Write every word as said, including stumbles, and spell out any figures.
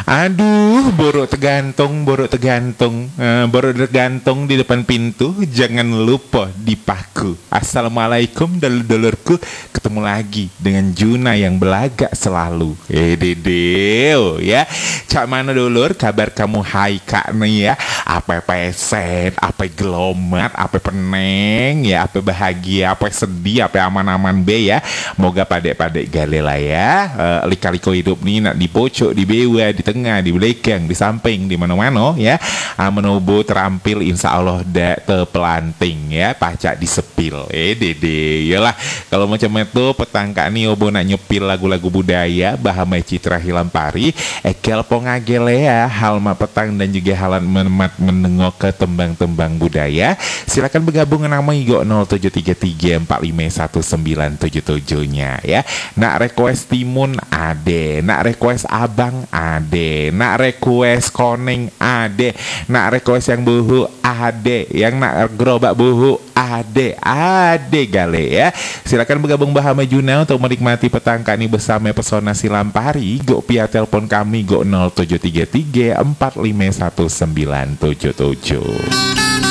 Aduh, borok tergantung, borok tergantung, uh, borok tergantung di depan pintu. Jangan lupa dipaku. Assalamualaikum dulur-dulurku. Ketemu lagi dengan Juna yang belagak selalu. Eh dedeo ya. Cak mana dulur? Kabar kamu hai kak nih ya. Apa peset, apa gelomat, apa peneng ya, apa bahagia, apa sedih, apa aman-aman be ya. Moga padek-padek galela ya. Uh, lika-liko hidup nih nak di pojok, di bawah, di tengah, di belakang, di samping, di mana-mana ya. Uh, menobo terampil insya Allah dak terpelanting ya, pacak disepil. Eh dede, yalah kalau macam itu petangka nih obo nak nyepil lagu-lagu budaya Bahamai Citra Hilampari, ekel pongagele ya, halma petang dan juga halan menemat menengok ke tembang-tembang budaya. Silakan bergabung nama Igo nol tujuh tiga tiga empat lima satu sembilan tujuh tujuh nya ya. Nak request timun ade, nak request abang ade, nak request koneng ade, nak request yang buhu ade, yang nak gerobak buhu ade, ade gale ya. Silakan bergabung Bahama Juna untuk menikmati petangka ini bersama Pesona Silampari. Go via telepon kami go nol tujuh tiga tiga empat lima satu sembilan tujuh tujuh.